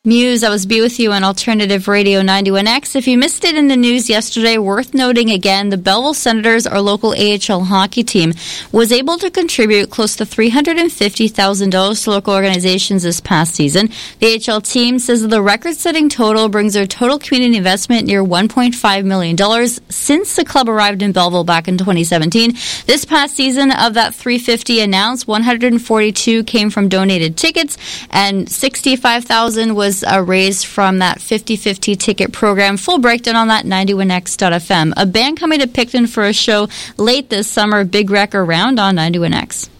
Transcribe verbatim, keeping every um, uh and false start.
Muse, I was be with you on Alternative Radio ninety-one X. If you missed it in the news yesterday, worth noting again, the Belleville Senators, our local A H L hockey team, was able to contribute close to three hundred fifty thousand dollars to local organizations this past season. The A H L team says that the record-setting total brings their total community investment near one point five million dollars since the club arrived in Belleville back in twenty seventeen. This past season, of that three hundred fifty announced, one hundred forty-two came from donated tickets, and sixty-five thousand was Uh, raised from that fifty-fifty ticket program. Full breakdown on that ninety-one X dot F M. A band coming to Picton for a show late this summer, Big Wreck Around on ninety-one X.